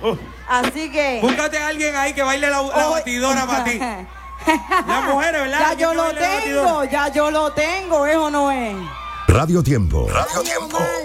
Así que... Búscate a alguien ahí que baile la batidora para ti. Las mujeres, ¿verdad? Ya yo lo tengo, ¿eso no es? Radio Tiempo. Radio Tiempo.